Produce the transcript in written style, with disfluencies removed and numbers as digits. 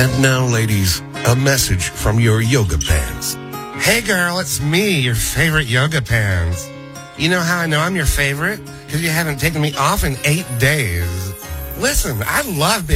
And now, ladies, a message from your yoga pants. Hey girl, it's me, your favorite yoga pants. You know how I know I'm your favorite? Because you haven't taken me off in 8 days. Listen, I love being